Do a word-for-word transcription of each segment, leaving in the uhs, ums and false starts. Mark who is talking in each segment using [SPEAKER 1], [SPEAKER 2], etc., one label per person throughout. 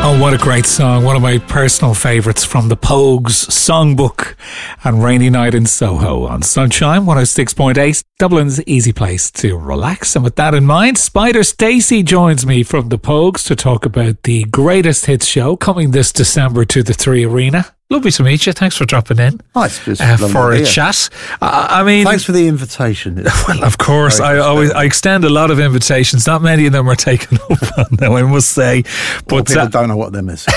[SPEAKER 1] Oh, what a great song. One of my personal favourites from the Pogues songbook and Rainy Night in Soho on Sunshine one oh six point eight, Dublin's easy place to relax. And with that in mind, Spider Stacey joins me from the Pogues to talk about the Greatest Hits show coming this December to the Three Arena. Lovely to meet you. Thanks for dropping in
[SPEAKER 2] oh, it's just
[SPEAKER 1] uh, for a chat. Uh, I mean,
[SPEAKER 2] thanks for the invitation. It's
[SPEAKER 1] well, of course, I always I extend a lot of invitations. Not many of them are taken up on now, I must say. But
[SPEAKER 2] well, people
[SPEAKER 1] uh,
[SPEAKER 2] don't know what they're missing.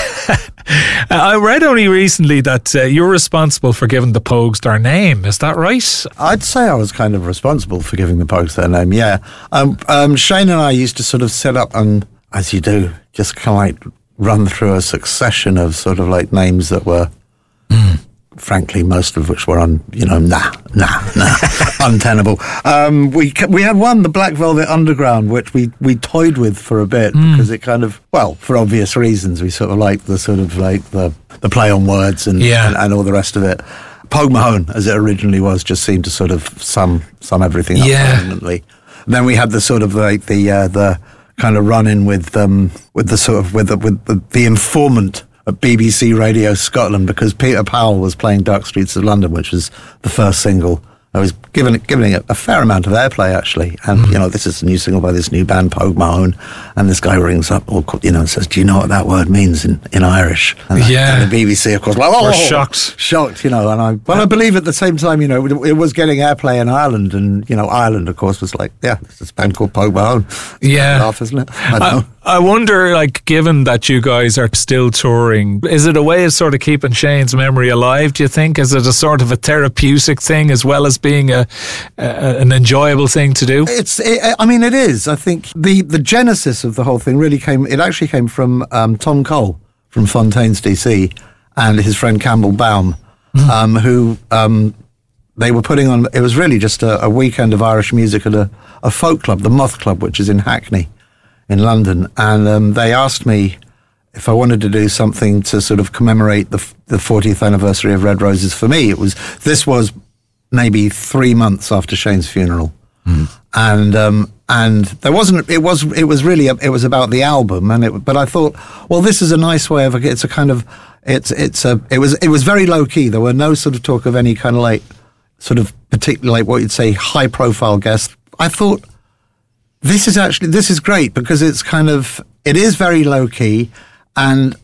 [SPEAKER 1] I read only recently that uh, you're responsible for giving the Pogues their name. Is that right?
[SPEAKER 2] I'd say I was kind of responsible for giving the Pogues their name. Yeah, um, um, Shane and I used to sort of set up and, as you do, just kind of like run through a succession of sort of like names that were. Mm. Frankly, most of which were on, you know, nah, nah, nah, untenable. Um, we we had one, the Black Velvet Underground, which we, we toyed with for a bit mm. because it kind of, well, for obvious reasons, we sort of liked the sort of like the, the play on words and, yeah. and and all the rest of it. Pogue Mahone, as it originally was, just seemed to sort of sum sum everything up
[SPEAKER 1] yeah.
[SPEAKER 2] permanently. Then we had the sort of like the uh, the kind of run in with um with the sort of with the, with the, the informant. At B B C Radio Scotland, because Peter Powell was playing Dark Streets of London, which was the first single. I was giving it, giving it a fair amount of airplay, actually. And, mm. you know, this is a new single by this new band, Pogue Mahone. And this guy rings up, or, you know, and says, do you know what that word means in, in Irish? And, that,
[SPEAKER 1] yeah.
[SPEAKER 2] and the B B C, of course, like, oh,
[SPEAKER 1] we're shocked.
[SPEAKER 2] Shocked, you know. And I, well, I believe at the same time, you know, it, it was getting airplay in Ireland. And, you know, Ireland, of course, was like, yeah, there's this band called Pogue Mahone. It's
[SPEAKER 1] yeah.
[SPEAKER 2] Laugh, isn't it? I don't
[SPEAKER 1] I,
[SPEAKER 2] know.
[SPEAKER 1] I wonder, like, given that you guys are still touring, is it a way of sort of keeping Shane's memory alive, do you think? Is it a sort of a therapeutic thing as well as being a, a an enjoyable thing to do?
[SPEAKER 2] It's, it, I mean, it is. I think the, the genesis of the whole thing really came, it actually came from um, Tom Cole from Fontaines D C and his friend Campbell Baum, mm. um, who um, they were putting on, it was really just a, a weekend of Irish music at a, a folk club, the Moth Club, which is in Hackney in London, and um, they asked me if I wanted to do something to sort of commemorate the the fortieth anniversary of Red Roses. For me, it was this was maybe three months after Shane's funeral, mm. and um, and there wasn't. It was it was really a, it was about the album, and it. But I thought, well, this is a nice way of it's a kind of it's it's a it was it was very low key. There were no sort of talk of any kind of like sort of particularly like what you'd say high profile guests. I thought. This is actually, this is great because it's kind of, it is very low key, and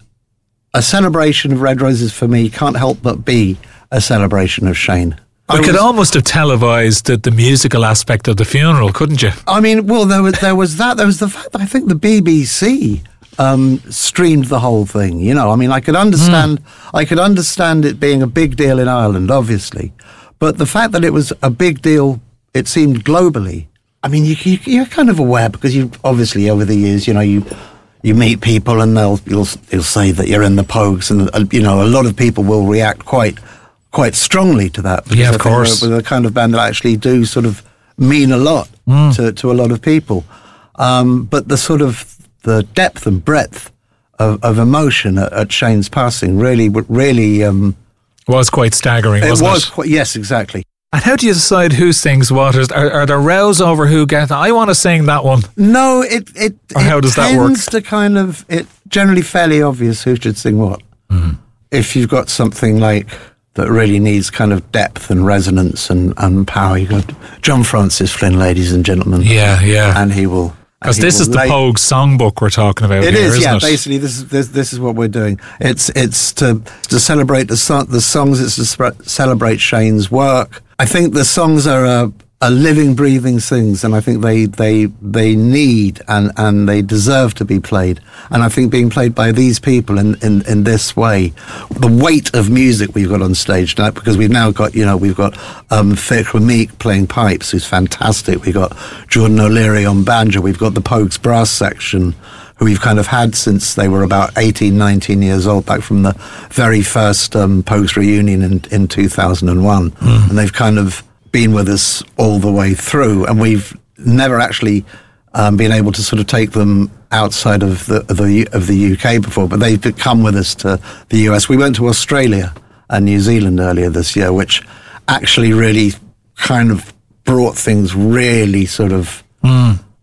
[SPEAKER 2] a celebration of Red Roses for me can't help but be a celebration of Shane.
[SPEAKER 1] You could almost have televised the, the musical aspect of the funeral, couldn't you?
[SPEAKER 2] I mean, well, there was, there was that, there was the fact that I think the B B C um, streamed the whole thing, you know, I mean, I could understand, mm. I could understand it being a big deal in Ireland, obviously, but the fact that it was a big deal, it seemed globally. I mean, you, you, you're kind of aware because you obviously over the years, you know, you you meet people and they'll you'll you'll say that you're in the Pogues, and uh, you know, a lot of people will react quite quite strongly to that.
[SPEAKER 1] Yeah, of course.
[SPEAKER 2] We're, we're the kind of band that actually do sort of mean a lot mm. to to a lot of people. Um, but the sort of the depth and breadth of, of emotion at, at Shane's passing really really um,
[SPEAKER 1] was quite staggering.
[SPEAKER 2] It
[SPEAKER 1] wasn't
[SPEAKER 2] was
[SPEAKER 1] it?
[SPEAKER 2] Quite, yes, exactly.
[SPEAKER 1] And how do you decide who sings what? Are, are there rows over who gets? I want to sing that one.
[SPEAKER 2] No, it it,
[SPEAKER 1] or how
[SPEAKER 2] it
[SPEAKER 1] does that work?
[SPEAKER 2] tends to kind of it generally fairly obvious who should sing what. Mm. If you've got something like that really needs kind of depth and resonance and, and power, you've got John Francis Flynn, ladies and gentlemen.
[SPEAKER 1] Yeah, yeah,
[SPEAKER 2] and he will.
[SPEAKER 1] Because this is the lay, Pogue songbook we're talking about.
[SPEAKER 2] It
[SPEAKER 1] here,
[SPEAKER 2] is,
[SPEAKER 1] isn't
[SPEAKER 2] yeah.
[SPEAKER 1] It?
[SPEAKER 2] Basically, this is this this is what we're doing. It's it's to to celebrate the song, the songs. It's to sp- celebrate Shane's work. I think the songs are a, a living, breathing things, and I think they they they need and, and they deserve to be played. And I think being played by these people in, in, in this way, the weight of music we've got on stage now, because we've now got, you know, we've got um, Fiacre Meek playing pipes, who's fantastic. We've got Jordan O'Leary on banjo. We've got the Pogues brass section, who we've kind of had since they were about eighteen, nineteen years old, back from the very first um, Pogues reunion in, in two thousand one. Mm. And they've kind of been with us all the way through, and we've never actually um, been able to sort of take them outside of the, of the of the U K before, but they've come with us to the U S. We went to Australia and New Zealand earlier this year, which actually really kind of brought things really sort of... Mm.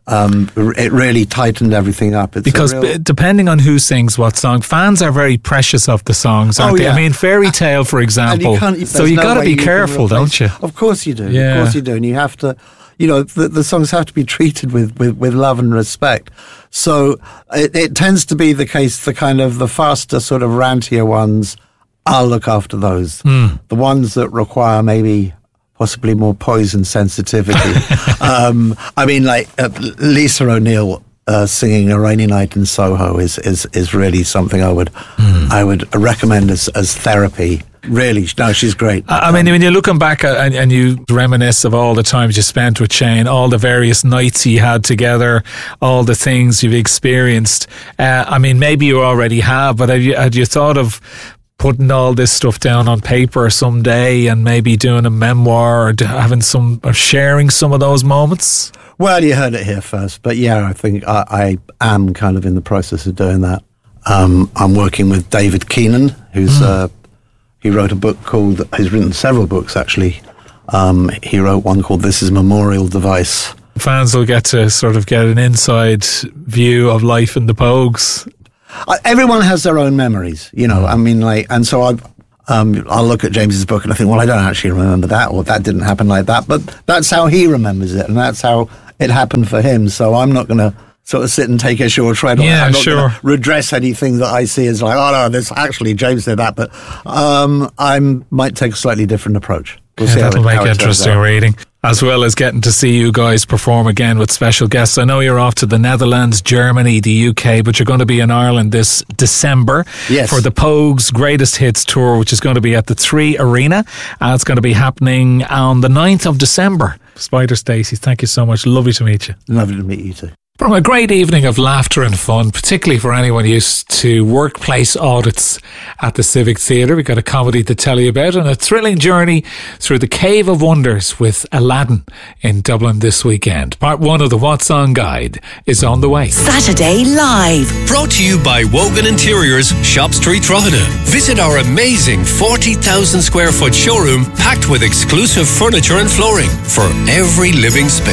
[SPEAKER 2] Um, it really tightened everything up. It's
[SPEAKER 1] because
[SPEAKER 2] real...
[SPEAKER 1] depending on who sings what song, fans are very precious of the songs, aren't
[SPEAKER 2] oh,
[SPEAKER 1] they?
[SPEAKER 2] yeah.
[SPEAKER 1] I mean, Fairy Tale, for example.
[SPEAKER 2] You
[SPEAKER 1] so you
[SPEAKER 2] no
[SPEAKER 1] got to be
[SPEAKER 2] you
[SPEAKER 1] careful, don't you?
[SPEAKER 2] Of course you do.
[SPEAKER 1] Yeah.
[SPEAKER 2] Of course you do. And you have to, you know, the, the songs have to be treated with, with, with love and respect. So it, it tends to be the case, the kind of the faster, sort of rantier ones, I'll look after those. Mm. The ones that require maybe possibly more poison sensitivity. um, I mean, like uh, Lisa O'Neill uh, singing "A Rainy Night in Soho" is is, is really something I would mm. I would recommend as as therapy. Really, no, she's great.
[SPEAKER 1] I mean, when you're looking back at, and, and you reminisce of all the times you spent with Shane, all the various nights you had together, all the things you've experienced. Uh, I mean, maybe you already have, but have you had you thought of putting all this stuff down on paper someday and maybe doing a memoir or having some or sharing some of those moments?
[SPEAKER 2] Well, you heard it here first, but yeah, I think I, I am kind of in the process of doing that. Um, I'm working with David Keenan, who's mm. uh, he wrote a book called, he's written several books actually. Um, he wrote one called This Is Memorial Device.
[SPEAKER 1] Fans will get to sort of get an inside view of life in the Pogues.
[SPEAKER 2] Uh, everyone has their own memories, you know. I mean, like, and so I, um, I'll look at James's book and I think, well, I don't actually remember that, or that didn't happen like that. But that's how he remembers it, and that's how it happened for him. So I'm not going to sort of sit and take issue or tread on it.
[SPEAKER 1] Yeah,
[SPEAKER 2] I'm not
[SPEAKER 1] sure.
[SPEAKER 2] going to redress anything that I see as like, oh no, this actually James did that. But um, I might take a slightly different approach. We'll
[SPEAKER 1] yeah,
[SPEAKER 2] see
[SPEAKER 1] that'll
[SPEAKER 2] how it,
[SPEAKER 1] make
[SPEAKER 2] how
[SPEAKER 1] interesting reading, as well as getting to see you guys perform again with special guests. I know you're off to the Netherlands, Germany, the U K, but you're going to be in Ireland this December
[SPEAKER 2] yes.
[SPEAKER 1] for the Pogues Greatest Hits Tour, which is going to be at the Three Arena. Uh, it's going to be happening on the ninth of December. Spider Stacey, thank you so much. Lovely to meet you.
[SPEAKER 2] Lovely to meet you too.
[SPEAKER 1] From a great evening of laughter and fun, particularly for anyone used to workplace audits at the Civic Theatre. We've got a comedy to tell you about and a thrilling journey through the Cave of Wonders with Aladdin in Dublin this weekend. Part one of the What's On Guide is on the way.
[SPEAKER 3] Saturday Live.
[SPEAKER 4] Brought to you by Wogan Interiors, Shop Street, Drogheda. Visit our amazing forty thousand square foot showroom packed with exclusive furniture and flooring for every living space.